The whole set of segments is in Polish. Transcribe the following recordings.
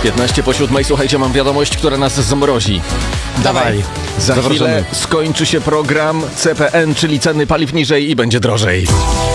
15 po 7. Słuchajcie, mam wiadomość, która nas zamrozi. Dawaj. Za chwilę skończy się program CPN, czyli ceny paliw niżej i będzie drożej.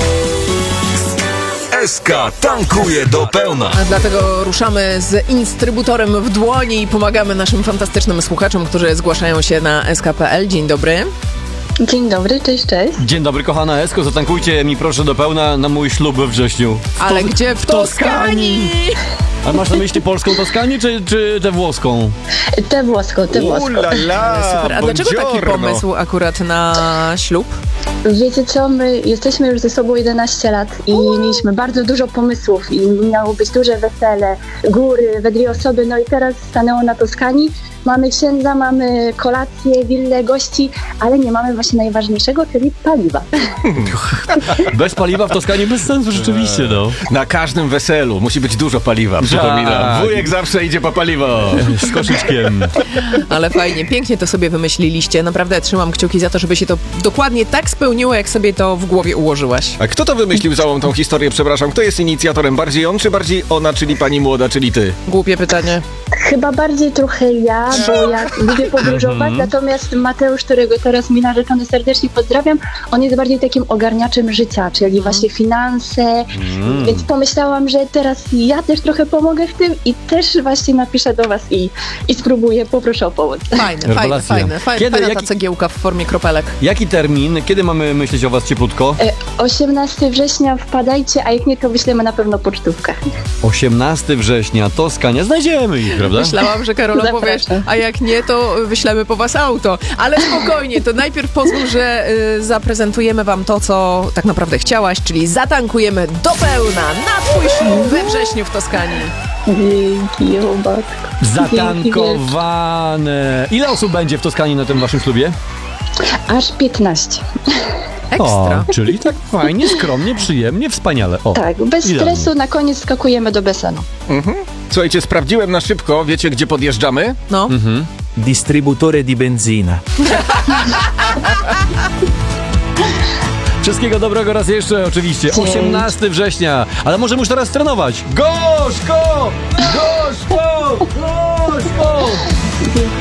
SK tankuje do pełna. A dlatego ruszamy z instrybutorem w dłoni i pomagamy naszym fantastycznym słuchaczom, którzy zgłaszają się na sk.pl. Dzień dobry. Dzień dobry, cześć. Dzień dobry, kochana Esko, zatankujcie mi proszę do pełna na mój ślub we wrześniu. Ale gdzie? W Toskanii! A masz na myśli polską Toskanię, czy tę włoską? Tę włoską. Super. A dlaczego taki pomysł akurat na ślub? Wiecie co, my jesteśmy już ze sobą 11 lat i mieliśmy bardzo dużo pomysłów i miało być duże wesele, góry, we 2 osoby, no i teraz stanęło na Toskanii. Mamy księdza, mamy kolację, willę, gości, ale nie mamy właśnie najważniejszego, czyli paliwa. Bez paliwa w Toskanii bez sensu rzeczywiście, no. Na każdym weselu musi być dużo paliwa, przypominam. Tak. Wujek zawsze idzie po paliwo. Z koszyczkiem. Ale fajnie, pięknie to sobie wymyśliliście. Naprawdę trzymam kciuki za to, żeby się to dokładnie tak spełniło, jak sobie to w głowie ułożyłaś. A kto to wymyślił całą tą historię, przepraszam? Kto jest inicjatorem? Bardziej on, czy bardziej ona, czyli pani młoda, czyli ty? Głupie pytanie. Chyba bardziej trochę ja, bo ja lubię podróżować, natomiast Mateusz, którego teraz mi narzeczony serdecznie pozdrawiam, on jest bardziej takim ogarniaczem życia, czyli właśnie finanse, więc pomyślałam, że teraz ja też trochę pomogę w tym i też właśnie napiszę do was i spróbuję, poproszę o pomoc. Fajne. Kiedy, Fajna ta cegiełka w formie kropelek. Jaki termin? Kiedy mamy myśleć o was cieplutko? 18 września wpadajcie, a jak nie, to wyślemy na pewno pocztówkę. 18 września, Toskania. Znajdziemy ich, prawda? Myślałam, że Karola powiesz, a jak nie, to wyślemy po was auto. Ale spokojnie, to najpierw pozwól, że zaprezentujemy wam to, co tak naprawdę chciałaś, czyli zatankujemy do pełna na twój ślub we wrześniu w Toskanii. Dzięki, matko. Zatankowane. Ile osób będzie w Toskanii na tym waszym ślubie? Aż 15. Ekstra. Czyli tak fajnie, skromnie, przyjemnie, wspaniale. O, Tak, bez idealnie. stresu na koniec skakujemy do basenu. Słuchajcie, sprawdziłem na szybko. Wiecie, gdzie podjeżdżamy? No. Distributore di benzina. Wszystkiego dobrego raz jeszcze, oczywiście. 18 września. Ale możemy już teraz trenować. Gorzko! Gorzko! Gorzko!